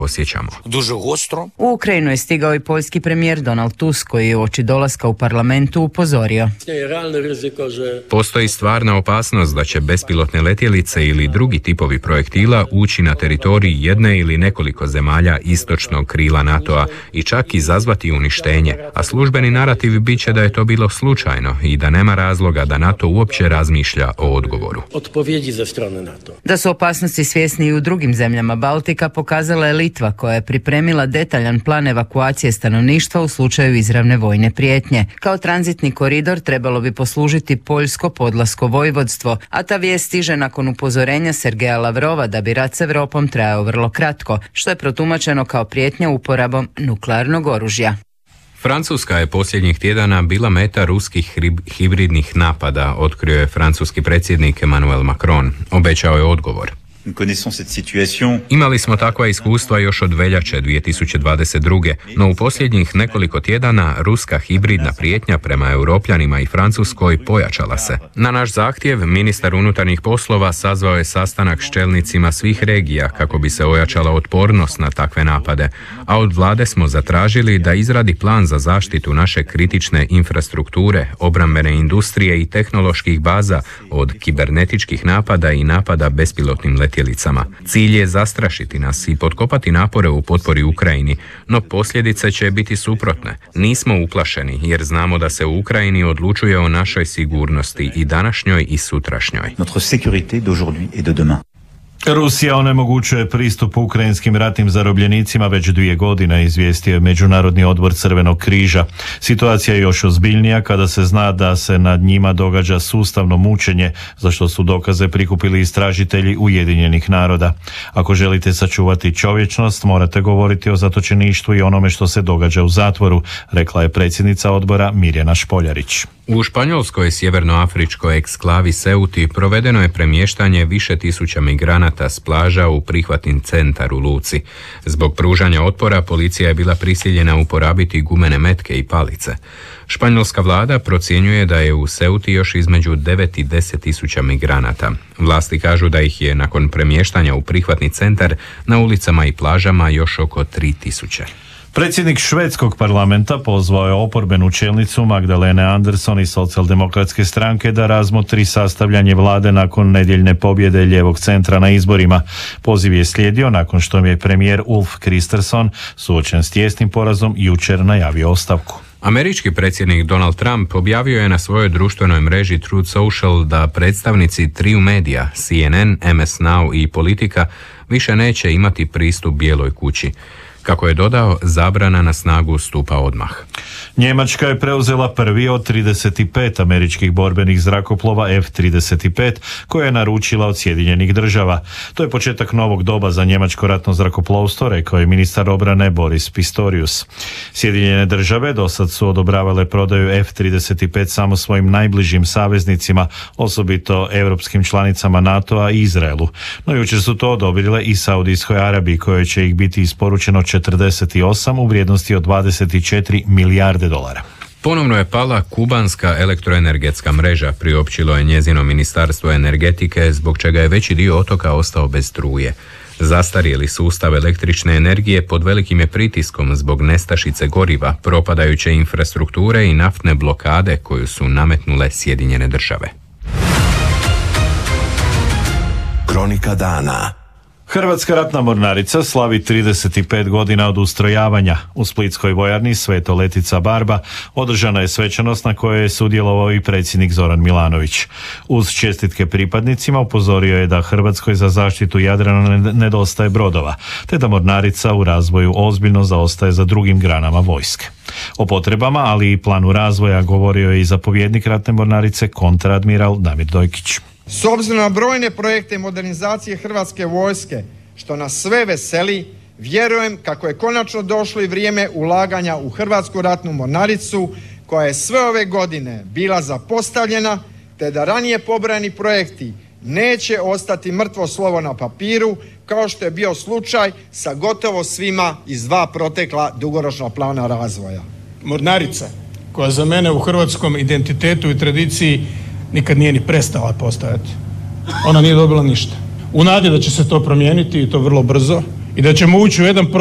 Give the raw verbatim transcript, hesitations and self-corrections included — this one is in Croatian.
osjećamo. U Ukrajinu je stigao i poljski premijer Donald Tusk, koji je uoči dolaska u parlamentu upozorio. Postoji stvarna opasnost da će bespilotne letjelice ili drugi tipovi projektila ući na teritorij jedne ili nekoliko zemalja istočnog krila NATO-a i čak izazvati uništenje, a službeni narativ bit će da je to bilo slučajno i da nema razloga da NATO uopće razmišlja o odgovoru. Da su opasnosti svjesni i u drugim zemljama Baltika pokazala je Litva, koja je pripremila detaljan plan evakuacije stanovništva u slučaju izravne vojne prijetnje. Kao tranzitni koridor trebalo bi poslužiti poljsko podlasko vojvodstvo, a ta vijest stiže nakon upozorenja Sergeja Lavrova da bi rat s Europom trajao vrlo kratko, što je protumačeno kao prijetnja uporabom nuklearnog oružja. Francuska je posljednjih tjedana bila meta ruskih hibridnih napada, otkrio je francuski predsjednik Emmanuel Macron. Obećao je odgovor. Imali smo takva iskustva još od veljače dvije tisuće dvadeset druge. No u posljednjih nekoliko tjedana ruska hibridna prijetnja prema Europljanima i Francuskoj pojačala se. Na naš zahtjev ministar unutarnjih poslova sazvao je sastanak s čelnicima svih regija kako bi se ojačala otpornost na takve napade, a od vlade smo zatražili da izradi plan za zaštitu naše kritične infrastrukture, obrambene industrije i tehnoloških baza od kibernetičkih napada i napada bespilotnim letjelicama. Cilj je zastrašiti nas i potkopati napore u potpori Ukrajini, no posljedice će biti suprotne. Nismo uplašeni jer znamo da se u Ukrajini odlučuje o našoj sigurnosti i današnjoj i sutrašnjoj. Rusija onemogućuje pristup ukrajinskim ratnim zarobljenicima već dvije godine, izvijestio je Međunarodni odbor Crvenog križa. Situacija je još ozbiljnija kada se zna da se nad njima događa sustavno mučenje, za što su dokaze prikupili istražitelji Ujedinjenih naroda. Ako želite sačuvati čovječnost, morate govoriti o zatočeništvu i onome što se događa u zatvoru, rekla je predsjednica odbora Mirjana Špoljarić. U španjolskoj sjevernoafričkoj eksklavi Ceuti provedeno je premještanje više tisuća migranata s plaža u prihvatni centar u luci. Zbog pružanja otpora policija je bila prisiljena uporabiti gumene metke i palice. Španjolska vlada procjenjuje da je u Ceuti još između devet i deset tisuća migranata. Vlasti kažu da ih je nakon premještanja u prihvatni centar na ulicama i plažama još oko tri tisuće. Predsjednik švedskog parlamenta pozvao je oporbenu čelnicu Magdalene Andersson iz socijaldemokratske stranke da razmotri sastavljanje vlade nakon nedjeljne pobjede lijevog centra na izborima. Poziv je slijedio nakon što je premijer Ulf Kristersson, suočen s tijesnim porazom, jučer najavio ostavku. Američki predsjednik Donald Trump objavio je na svojoj društvenoj mreži Truth Social da predstavnici triju medija, C N N, M S Now i Politika, više neće imati pristup Bijeloj kući. Kako je dodao, zabrana na snagu stupa odmah. Njemačka je preuzela prvi od trideset pet američkih borbenih zrakoplova F trideset pet koje je naručila od Sjedinjenih država. To je početak novog doba za njemačko ratno zrakoplovstvo, rekao je ministar obrane Boris Pistorius. Sjedinjene države dosad su odobravale prodaju F trideset pet samo svojim najbližim saveznicima, osobito europskim članicama NATO-a i Izraelu. No jučer su to odobrile i Saudijskoj Arabiji, kojoj će ih biti isporučeno četrdeset osam u vrijednosti od dvadeset četiri milijarde dolara. Ponovno je pala kubanska elektroenergetska mreža, priopćilo je njezino ministarstvo energetike, zbog čega je veći dio otoka ostao bez struje. Zastarjeli sustav električne energije pod velikim je pritiskom zbog nestašice goriva, propadajuće infrastrukture i naftne blokade koju su nametnule Sjedinjene države. Kronika dana. Hrvatska ratna mornarica slavi trideset pet godina od ustrojavanja. U splitskoj vojarni Sveto Letica Barba održana je svečanost na kojoj je sudjelovao i predsjednik Zoran Milanović. Uz čestitke pripadnicima upozorio je da Hrvatskoj za zaštitu Jadrana nedostaje brodova, te da mornarica u razvoju ozbiljno zaostaje za drugim granama vojske. O potrebama, ali i planu razvoja govorio je i zapovjednik ratne mornarice kontradmiral Damir Dojkić. S obzirom na brojne projekte modernizacije Hrvatske vojske, što nas sve veseli, vjerujem kako je konačno došlo i vrijeme ulaganja u Hrvatsku ratnu mornaricu, koja je sve ove godine bila zapostavljena, te da ranije pobrojani projekti neće ostati mrtvo slovo na papiru, kao što je bio slučaj sa gotovo svima iz dva protekla dugoročna plana razvoja. Mornarica, koja za mene u hrvatskom identitetu i tradiciji nikad nije ni prestala postojati. Ona nije dobila ništa. U nadi da će se to promijeniti i to vrlo brzo, i da ćemo ući u jedan